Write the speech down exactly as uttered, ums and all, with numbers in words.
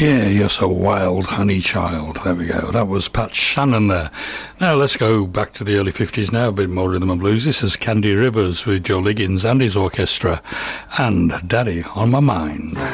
Yeah, you're so wild, honey child. There we go. That was Pat Shannon there. Now let's go back to the early fifties now, a bit more rhythm and blues. This is Candy Rivers with Joe Liggins and his orchestra and Daddy on My Mind.